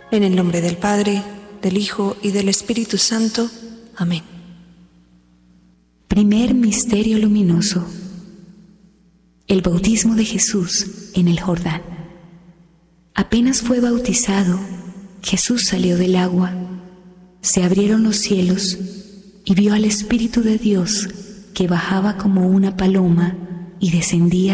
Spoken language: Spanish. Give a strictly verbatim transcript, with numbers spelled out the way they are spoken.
En el nombre del Padre, del Hijo y del Espíritu Santo. Amén. Primer misterio luminoso: el bautismo de Jesús en el Jordán. Apenas fue bautizado, Jesús salió del agua, se abrieron los cielos y vio al Espíritu de Dios que bajaba como una paloma y descendía